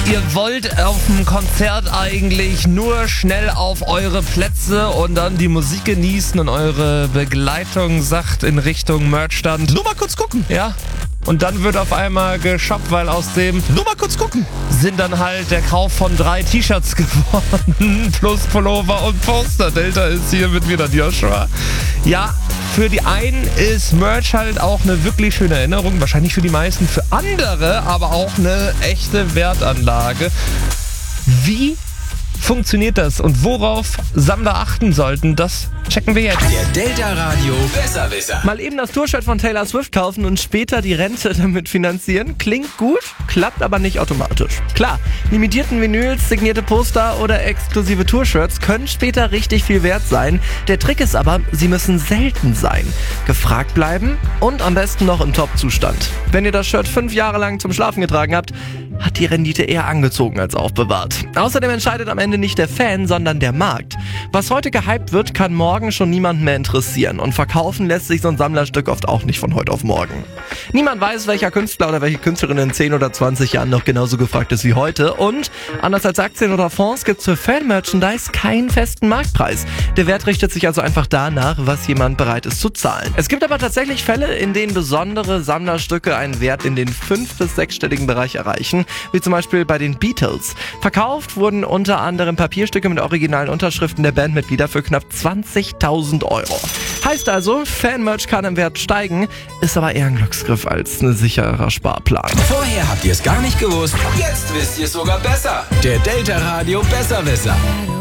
Ihr wollt auf dem Konzert eigentlich nur schnell auf eure Plätze und dann die Musik genießen und eure Begleitung sagt in Richtung Merchstand. Nur mal kurz gucken. Ja. Und dann wird auf einmal geshoppt, weil aus dem Nur mal kurz gucken. sind dann halt der Kauf von 3 T-Shirts geworden. Plus Pullover und Poster. Delta ist hier mit mir, dann Joshua. Ja, für die einen ist Merch halt auch eine wirklich schöne Erinnerung. Wahrscheinlich für die meisten. Für andere aber auch eine echte Wertanlage. Wie funktioniert das und worauf Sammler achten sollten, das checken wir jetzt. Der Delta Radio Besserwisser. Mal eben das Tourshirt von Taylor Swift kaufen und später die Rente damit finanzieren. Klingt gut, klappt aber nicht automatisch. Klar, limitierten Vinyls, signierte Poster oder exklusive Tourshirts können später richtig viel wert sein. Der Trick ist aber, sie müssen selten sein, gefragt bleiben und am besten noch im Top-Zustand. Wenn ihr das Shirt 5 Jahre lang zum Schlafen getragen habt, hat die Rendite eher angezogen als aufbewahrt. Außerdem entscheidet am Ende nicht der Fan, sondern der Markt. Was heute gehypt wird, kann morgen schon niemanden mehr interessieren. Und verkaufen lässt sich so ein Sammlerstück oft auch nicht von heute auf morgen. Niemand weiß, welcher Künstler oder welche Künstlerin in 10 oder 20 Jahren noch genauso gefragt ist wie heute. Und anders als Aktien oder Fonds gibt es für Fan-Merchandise keinen festen Marktpreis. Der Wert richtet sich also einfach danach, was jemand bereit ist zu zahlen. Es gibt aber tatsächlich Fälle, in denen besondere Sammlerstücke einen Wert in den 5- bis 6-stelligen Bereich erreichen, wie zum Beispiel bei den Beatles. Verkauft wurden unter anderem Papierstücke mit originalen Unterschriften der Bandmitglieder für knapp 20.000 Euro. Heißt also, Fan-Merch kann im Wert steigen, ist aber eher ein Glücksgriff als ein sicherer Sparplan. Vorher habt ihr es gar nicht gewusst, jetzt wisst ihr es sogar besser. Der Delta Radio Besserwisser.